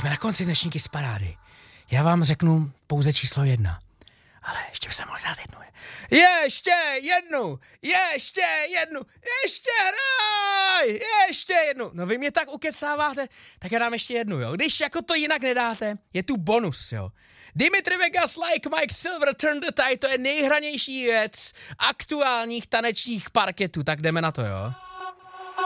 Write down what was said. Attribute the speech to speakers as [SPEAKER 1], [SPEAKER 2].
[SPEAKER 1] jsme na konci dnešní Kiss parády. Já vám řeknu pouze číslo 1. Ale ještě by se mohl dát jednu. Ještě jednu. No vy mě tak ukecáváte, tak já dám ještě jednu, jo. Když jako to jinak nedáte, je tu bonus, jo. Dimitri Vegas, Like Mike, Silver, Turn the Tide, to je nejhranější věc aktuálních tanečních parketů, tak jdeme na to, jo.